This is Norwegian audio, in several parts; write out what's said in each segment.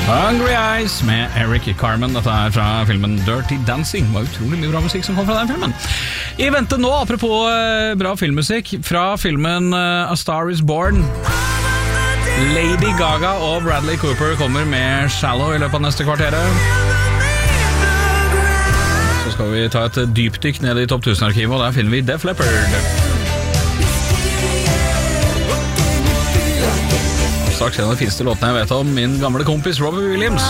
Hungry Eyes med Eric Carmen. Dette fra filmen Dirty Dancing. Det var utrolig mye bra musikk som kom fra den filmen. I vente nå, apropos bra filmmusikk, fra filmen A Star Is Born. Lady Gaga og Bradley Cooper kommer med Shallow i løpet av neste kvarteret. Så skal vi ta et dypdykk ned i Topp 1000-arkivet, og der finner vi Def Leppard. Straks en av de fineste låtene jeg vet om, min gamle kompis Robbie Williams.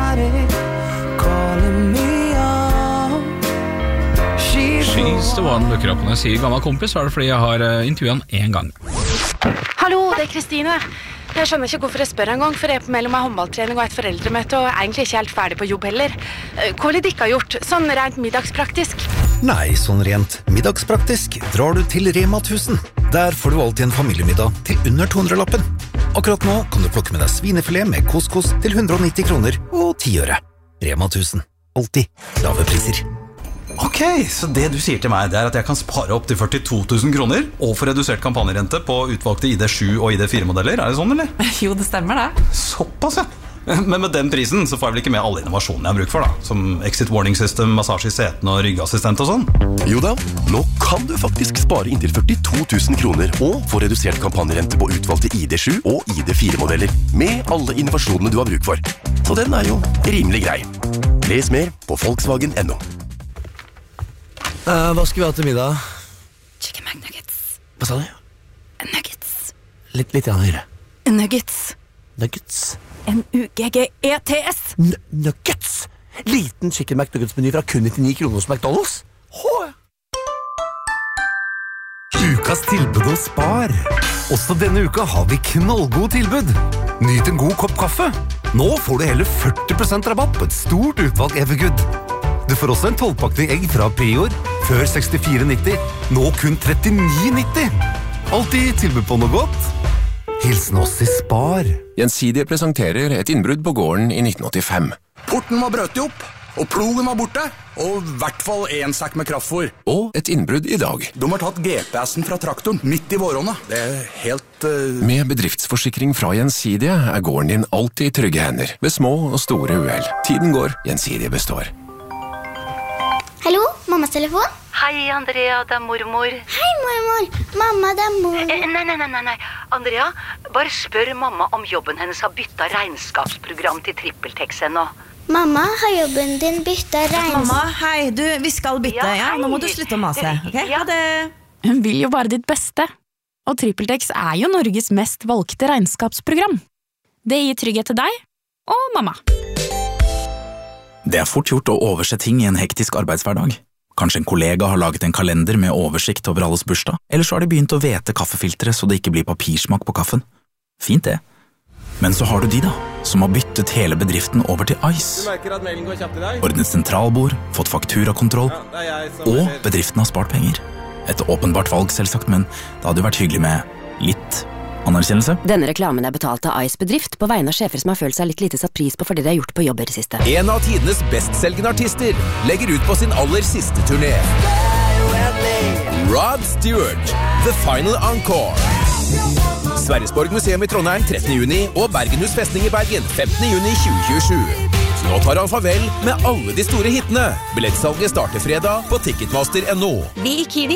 She's the one dukker opp. Når jeg sier gammel kompis, så er det fordi jeg har intervjuet han en gang. Hallo, det Kristine. Jeg skjønner ikke hvorfor jeg spør en gang, for jeg er på mellom en håndballtrening og et foreldremøte, og er egentlig ikke helt ferdig på jobb heller. Hva vil de ikke ha gjort, sånn rent middagspraktisk? Nei, sånn rent middagspraktisk drar du til Rema 1000. Der får du alltid en familiemiddag til under 200-lappen. Akkurat nå kan du plukke med deg svinefilet med couscous til 190 kroner og 10 øre. Rema 1000. Alltid lave priser. Ok, så det du sier til meg, det er at jeg kan spare opp til 42 000 kroner og få redusert kampanjerente på utvalgte ID7 og ID4-modeller. Er det sånn, eller? Jo, det stemmer det. Såpass, ja. Men med den prisen så får jeg vel ikke med alle innovasjonene jeg har bruk for da, som exit warning system, massasje i setene og ryggassistent og sånn. Jo da, nå kan du faktisk spare inntil 42 000 kroner og få redusert kampanjerente på utvalgte ID7 og ID4-modeller med alle innovasjonene du har bruk for. Så den er jo rimelig grei. Les mer på Volkswagen.no. Hva skal vi ha til middag? Chicken McNuggets. Hva sa du? Nuggets. Litt høyere. Nuggets. Nuggets. N-U-G-G-E-T-S. Nuggets! Liten chicken McNuggets-meny fra kun 99 kroner hos McDonald's. Ukas tilbud hos Spar. Også denne uka har vi knallgode tilbud. Nyt en god kopp kaffe. Nå får du hele 40% rabatt på et stort utvalg Evergood. Du får også en 12-pakning egg fra Prior, før 64,90. Nå kun 39,90. Alltid tilbud på noe godt. Hilsen oss i Spar. Gjensidige presenterer et innbrudd på gården i 1985. Porten var brøt opp, og plogen var borte, og i hvert fall en sekk med kraftfôr. Og et innbrudd i dag. De har tatt GPS-en fra traktoren midt i våronna. Det er helt... Med bedriftsforsikring fra Gjensidige er gården din alltid i trygge hender, ved små og store uhell. Tiden går, Gjensidige består. Hallo, mammas telefon? Hei, Andrea, det er mormor. Hei, mormor. Mamma, det er mormor. Nei. Andrea, bare spør mamma om jobben hennes har byttet regnskapsprogram til TrippelTex ennå. Mamma, har jobben din byttet Mamma, hei, vi skal bytte, ja? Nå må du slutte å mase, ok? Ha det. Hun vil jo bare ditt beste. Og TrippelTex er jo Norges mest valgte regnskapsprogram. Det gir trygghet til deg og mamma. Det er fort gjort å overse ting i en hektisk arbeidshverdag. Kanskje en kollega har laget en kalender med oversikt over alles bursdag, eller så har de begynt å vete kaffefilteret så det ikke blir papirsmak på kaffen. Fint det. Men så har du de da, som har byttet hele bedriften over til Ice. Ordnet sentralbord, fått fakturakontroll, og bedriften har spart penger. Et åpenbart valg selvsagt, men det hadde jo vært hyggelig med litt anerkjennelse. Denne reklamen er betalt av Ice Bedrift på vegne av sjefer som har følt seg litt lite satt pris på for det de har gjort på jobb i det siste. En av tidenes bestselgende artister legger ut på sin aller siste turné. Rod Stewart, The Final Encore. Sverresborg Museum i Trondheim 13. juni og Bergenhus Festning i Bergen 15. juni 2027. Nå tar han farvel med alle de store hittene. Billettsalget starter fredag på Ticketmaster.no. Vi i Kiwi